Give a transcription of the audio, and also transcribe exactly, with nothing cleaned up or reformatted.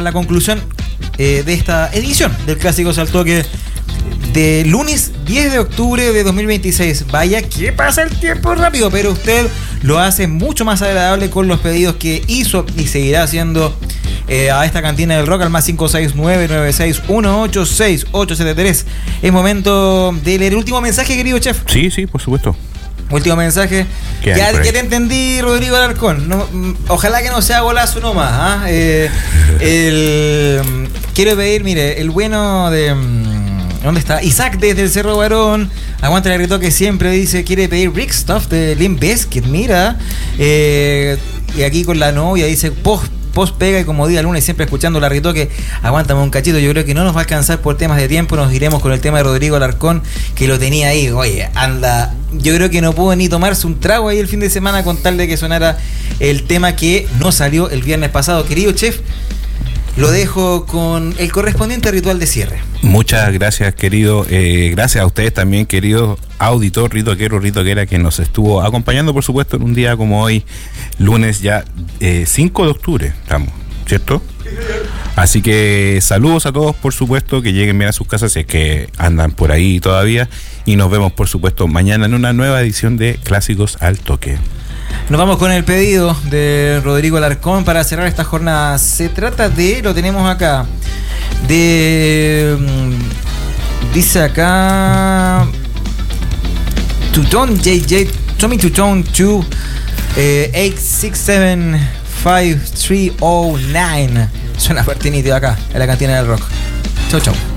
la conclusión eh, de esta edición del Clásicos al Toque de lunes diez de octubre de dos mil veintiséis. Vaya que pasa el tiempo rápido, pero usted lo hace mucho más agradable con los pedidos que hizo y seguirá haciendo eh, a esta cantina del rock al más cinco seis nueve nueve seis uno ocho seis ocho siete tres. Es momento de leer el último mensaje, querido chef. Sí, sí, por supuesto. Último mensaje. Ya que te entendí, Rodrigo Alarcón. No, ojalá que no sea golazo nomás. ¿eh? Eh, el, quiero pedir, mire, el bueno de... ¿Dónde está? Isaac desde el Cerro Barón. Aguanta el grito que siempre dice, quiere pedir Brick Stuff de Limp Bizkit. Mira. Eh, y aquí con la novia dice, post, post pega y como día lunes siempre escuchando la retoque. Aguántame un cachito. Yo creo que no nos va a alcanzar por temas de tiempo. Nos iremos con el tema de Rodrigo Alarcón, que lo tenía ahí. Oye, anda. Yo creo que no pudo ni tomarse un trago ahí el fin de semana con tal de que sonara el tema que no salió el viernes pasado. Querido chef, lo dejo con el correspondiente ritual de cierre. Muchas gracias, querido. Eh, gracias a ustedes también, querido auditor, ritoquero, ritoquera, que nos estuvo acompañando, por supuesto, en un día como hoy, lunes ya eh, cinco de octubre, estamos, ¿cierto? Así que saludos a todos, por supuesto, que lleguen bien a sus casas si es que andan por ahí todavía. Y nos vemos, por supuesto, mañana en una nueva edición de Clásicos al Toque. Nos vamos con el pedido de Rodrigo Alarcón para cerrar esta jornada. Se trata de, lo tenemos acá, de, dice acá, Tutone J J, Tommy Tutone dos, eh, ocho seis siete cinco tres cero nueve. Suena fuerte y nítido acá, en la cantina del rock. Chau, chau.